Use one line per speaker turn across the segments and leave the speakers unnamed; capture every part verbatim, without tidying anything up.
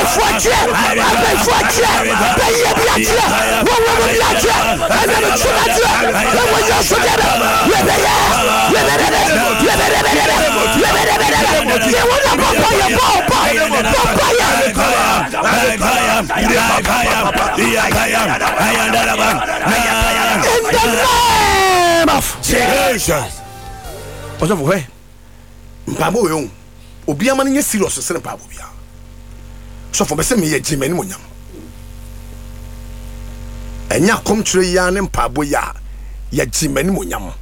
fuache abe fuache beye biache wo wo biache ana me chuache wo wo yo sogera lebeye lebere lebere lebere ye wona papa ya papa papa ya in the name of Jesus. Ojo fwe mpabo we on obi ama nye serious se mpabo bia so for be se me ye jimani monyam enya komtire ya ne mpabo ya ya jimani monyam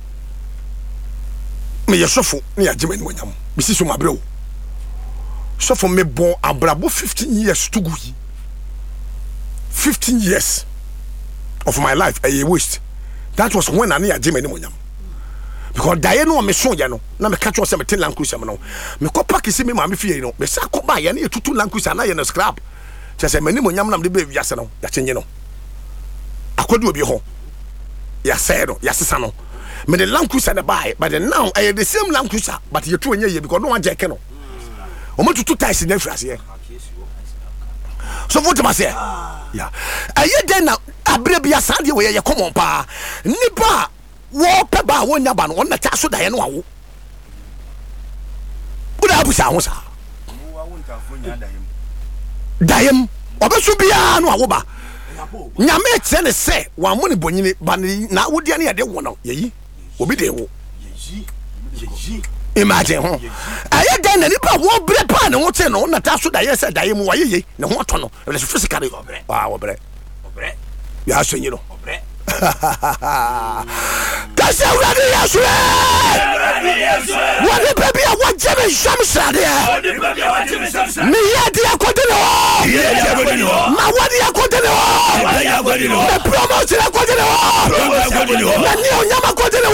me ye sofo ne ya jimani monyam bisi so mabre o so for me bon abrabo fifteen years to go fifteen years of my life a waste. That was when I near jimani monyam. Because Diana me so ya no na me catch us me ten Land Cruiser no me ko pack isi me ma me fie no me sa ko ba ya na tutu Land Cruiser na ya no scrap che se mani monyam na me be wiase no ya chenye no akodu obi ho ya say no ya sesa no me the Land Cruiser na buy but now I the same Land Cruiser but you two enye because no one jeke no o mo tutu ties na frase here so what am I say yeah aye den na abre bia sade we ye common pa nipa wo pe ba wo nya ba no na ta so da ye no awo buda abusa ho sa wo awo ntafo nya dayem dayem obesu bia no awo ba nyame tse ne se wa mo ne bonyini ba na wo dia ne ye de wo no yeyi obi de wo yeyi yeyi imagine ho aye den na nipa wo bre pa ne wo te no na ta so da ye se dayem wa ye ne ho to no e physically wa wo bre obre ya so nyi no obre that's how ready Yesu what the baby I want Jimmy Shamsa there me ya dia kodino ma wadi ya kodino the promotion kodino na ni onyama kodino